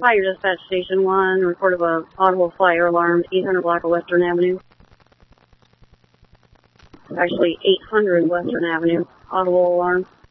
Fire Dispatch Station 1, report of a audible fire alarm, 800 block of Western Avenue. Actually, 800 Western Avenue, audible alarm.